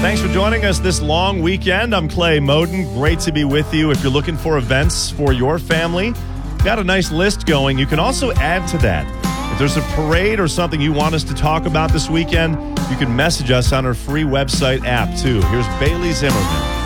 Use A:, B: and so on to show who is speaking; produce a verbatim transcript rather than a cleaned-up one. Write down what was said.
A: Thanks for joining us this long weekend. I'm Clay Moden. Great to be with you. If you're looking for events for your family, got a nice list going. You can also add to that. If there's a parade or something you want us to talk about this weekend, you can message us on our free website app, too. Here's Bailey Zimmerman.